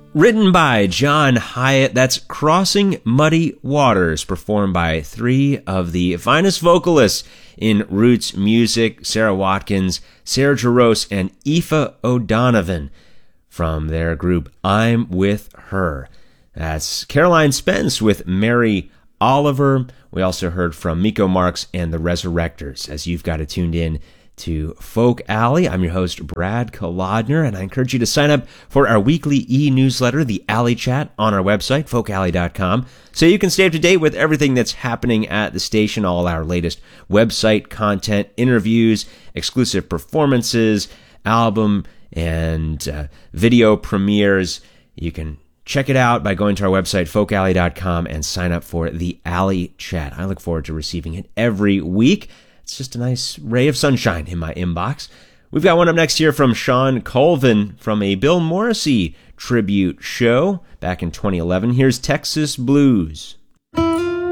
Written by John Hyatt, that's Crossing Muddy Waters, performed by three of the finest vocalists in roots music, Sarah Watkins, Sarah Jarosz, and Aoife O'Donovan from their group I'm With Her. That's Caroline Spence with Mary Oliver. We also heard from Miko Marks and the Resurrectors, as you've got it tuned in to Folk Alley. I'm your host, Brad Kolodner, and I encourage you to sign up for our weekly e-newsletter, the Alley Chat, on our website, folkalley.com, so you can stay up to date with everything that's happening at the station, all our latest website content, interviews, exclusive performances, album and video premieres. You can check it out by going to our website, folkalley.com, and sign up for the Alley Chat. I look forward to receiving it every week. It's just a nice ray of sunshine in my inbox. We've got one up next here from Sean Colvin from a Bill Morrissey tribute show back in 2011. Here's Texas Blues.